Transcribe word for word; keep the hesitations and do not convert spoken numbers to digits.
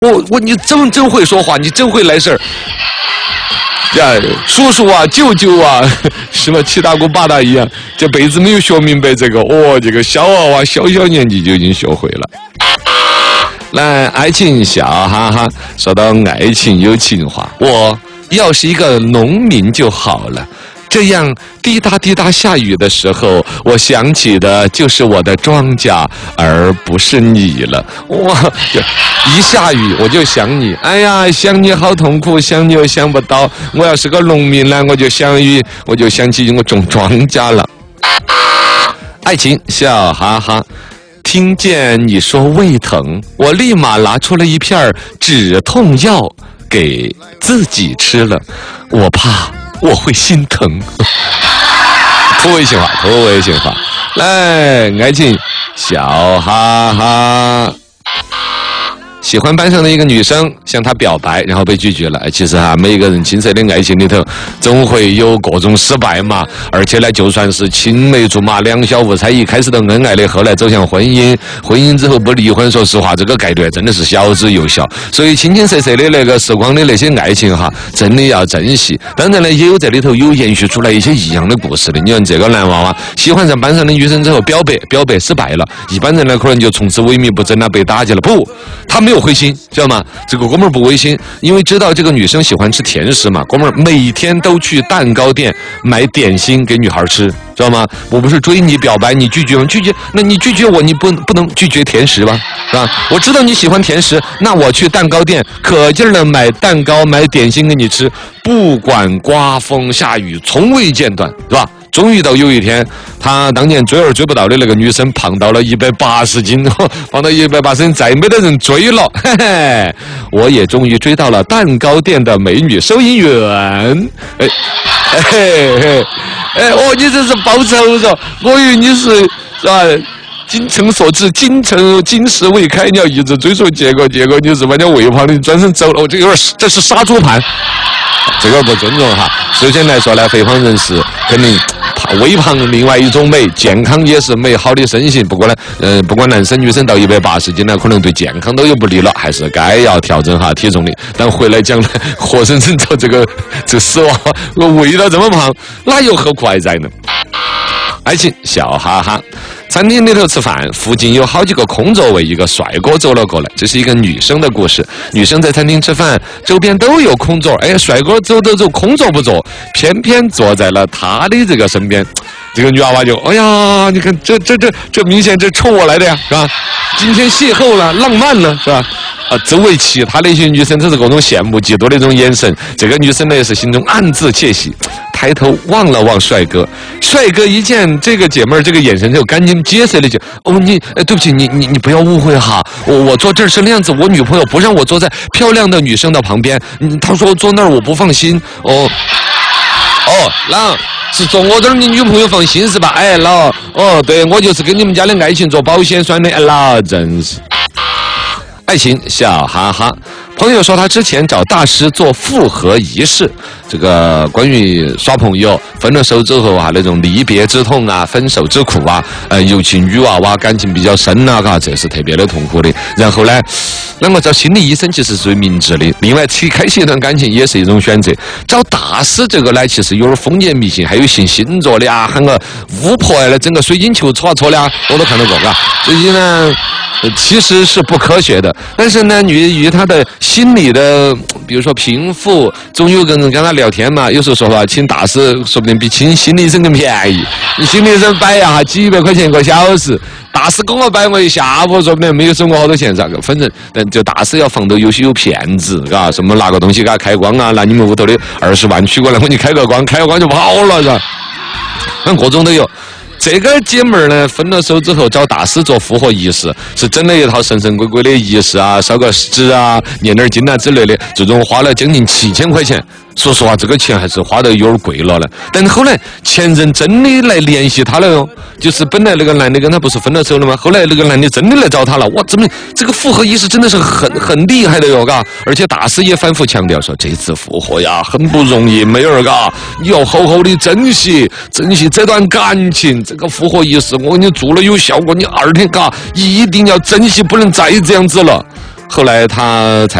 我我你真真会说话，你真会来事儿。呀，叔叔啊，舅舅啊，什么七大姑八大姨啊，这辈子没有学明白这个，哦，这个小娃娃小小年纪就已经学会了。来，爱情笑哈哈。说到爱情有情话，我要是一个农民就好了。这样滴答滴答下雨的时候，我想起的就是我的庄稼，而不是你了。哇，一下雨我就想你，哎呀，想你好痛苦，想你又想不到。我要是个农民呢，我就想雨，我就想起我种庄稼了。爱情笑哈哈。听见你说胃疼，我立马拿出了一片止痛药给自己吃了，我怕我会心疼。土味情话，土味情话。来，爱情笑哈哈。喜欢班上的一个女生向她表白，然后被拒绝了。其实哈，每一个人青涩的爱情里头总会有各种失败嘛。而且呢，就算是青梅竹马两小无猜，一开始都恩爱的，后来走向婚姻，婚姻之后不离婚，说实话这个概率真的是小之又小。所以青青涩涩的那个时光的那些爱情哈，真的要珍惜。当然呢，也有在里头有延续出来一些异样的故事的。你看这个男娃娃喜欢上班上的女生之后表白，表白失败了，一般人呢可能就从此萎靡不振了，被打击了。不，他没有灰心，知道吗？这个哥们儿不灰心，因为知道这个女生喜欢吃甜食嘛，哥们儿每天都去蛋糕店买点心给女孩吃，知道吗？我不是追你表白，你拒绝我，拒绝，那你拒绝我，你不不能拒绝甜食吧？是吧？我知道你喜欢甜食，那我去蛋糕店可劲儿的买蛋糕买点心给你吃，不管刮风下雨，从未间断，是吧？终于到有一天，他当年追而追不到的那个女生胖到了一百八十斤，胖到一百八十斤，再没得人追了。嘿嘿，我也终于追到了蛋糕店的美女收银员。哎，嘿嘿，哎，哦，你这是报仇嗦！我以为你是是吧？精诚所至，精诚金石未开，你要一直追溯，结果结果你是把人家胃胖的，你转身走了，我这有点这是杀猪盘。这个不尊重哈。首先来说呢，肥胖人士肯定微胖另外一种美，健康也是美好的身形。不过呢，呃，不管男生女生到一百八十斤呢，可能对健康都有不利了，还是该要调整哈体重的。但回来讲呢，活生生找这个这死娃我胃到这么胖，哪有何苦哀哉呢？爱情笑哈哈。餐厅里头吃饭，附近有好几个空座位，一个帅哥走了过来，这是一个女生的故事。女生在餐厅吃饭，周边都有空座，哎，帅哥走走走，空座不坐，偏偏坐在了他的这个身边。这个女娃娃就，哎呀，你看这这这这明显这冲我来的呀，是吧？今天邂逅了，浪漫了，是吧？啊，周围其他的一些女生都是各种羡慕嫉妒的一种眼神，这个女生呢也是心中暗自窃喜，抬头望了望帅哥，帅哥一见这个姐妹儿这个眼神就赶紧接下来就，哦，你，哎，对不起，你你你不要误会哈，我我坐这儿是那样子，我女朋友不让我坐在漂亮的女生的旁边，嗯，她说坐那儿我不放心，哦，哦，那是坐我这儿你女朋友放心是吧？哎，老，哦，对，我就是跟你们家的爱情做保险栓的，哎，老，真是。爱情笑哈哈。朋友说他之前找大师做复合仪式，这个关于耍朋友分了手之后啊，那种离别之痛啊，分手之苦啊，呃，尤其女娃娃感情比较深啊，嘎，这是特别的痛苦的。然后呢，那么找心理医生其实是最明智的。另外，去开启一段感情也是一种选择。找大师这个呢，其实有点封建迷信，还有信星座的啊，喊个巫婆啊，整个水晶球戳戳的啊，我都看到过，嘎。所以呢，其实是不科学的。但是呢，你与他的心理的，比如说平复，总有个人跟他聊天嘛。有时候说话，请大师说不定比请心理医生更便宜。你心理医生摆呀，几百块钱一个小时，大师跟我摆我一下午，说不定没有收我好多钱，咋个？反正但就大师要防到有些有骗子，嘎，什么拿个东西给他开光啊，拿你们屋头的二十万取过来，我你开个光，开个光就跑了，是吧？那各种都有。这个姐妹儿呢，分了手之后找大师做复合仪式，是整了一套神神鬼鬼的仪式啊，烧个纸啊，念点经啊之类的，这种花了将近七千块钱。说实话，这个钱还是花得有点贵了了。但后来前任真的来联系他了哟，就是本来那个男的跟他不是分了手了吗？后来那个男的真的来找他了，哇，怎么这个复合仪式真的是很很厉害的哟，嘎！而且大师也反复强调说，这次复合呀很不容易，妹儿嘎，你要好好的珍惜珍惜这段感情。这个复合仪式我给你做了有效果，你二天嘎一定要珍惜，不能再这样子了。 后来他才